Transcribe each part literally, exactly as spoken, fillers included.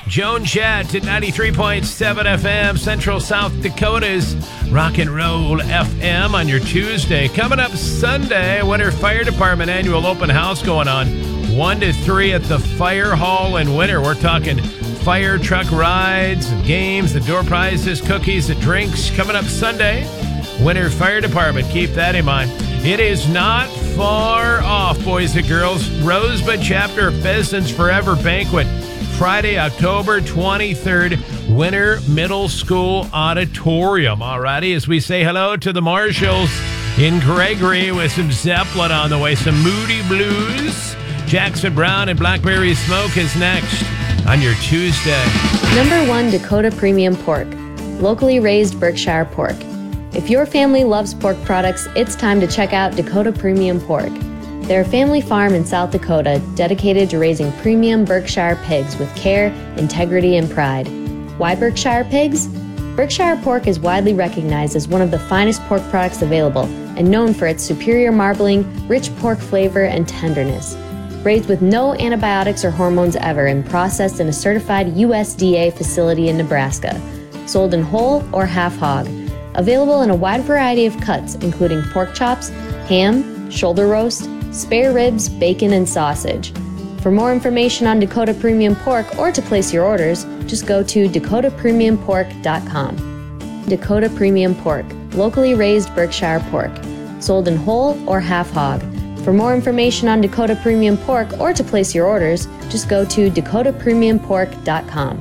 Joan Jett at ninety-three point seven F M, Central South Dakota's Rock and Roll F M on your Tuesday. Coming up Sunday, Winter Fire Department annual open house going on one to three at the Fire Hall in Winter. We're talking fire truck rides, games, the door prizes, cookies, the drinks. Coming up Sunday, Winter Fire Department. Keep that in mind. It is not far off, boys and girls. Rosebud Chapter Pheasants Forever Banquet. Friday, October twenty-third, Winter Middle School Auditorium. Alrighty, as we say hello to the Marshalls in Gregory with some Zeppelin on the way, some Moody Blues. Jackson Brown and Blackberry Smoke is next on your Tuesday. Number one, Dakota Premium Pork. Locally raised Berkshire pork. If your family loves pork products, it's time to check out Dakota Premium Pork. They're a family farm in South Dakota dedicated to raising premium Berkshire pigs with care, integrity, and pride. Why Berkshire pigs? Berkshire pork is widely recognized as one of the finest pork products available and known for its superior marbling, rich pork flavor, and tenderness. Raised with no antibiotics or hormones ever and processed in a certified U S D A facility in Nebraska. Sold in whole or half hog. Available in a wide variety of cuts, including pork chops, ham, shoulder roast, spare ribs, bacon, and sausage. For more information on Dakota Premium Pork or to place your orders, just go to dakota premium pork dot com. Dakota Premium Pork, locally raised Berkshire pork, sold in whole or half hog. For more information on Dakota Premium Pork or to place your orders, just go to dakota premium pork dot com.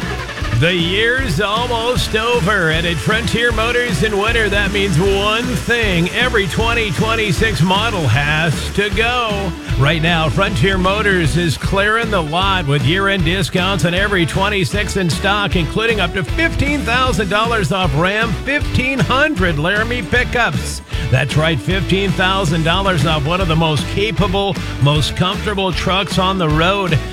The year's almost over, and at Frontier Motors in Winter, that means one thing. Every twenty twenty-six model has to go. Right now, Frontier Motors is clearing the lot with year-end discounts on every twenty-six in stock, including up to fifteen thousand dollars off Ram fifteen hundred Laramie pickups. That's right, fifteen thousand dollars off one of the most capable, most comfortable trucks on the road.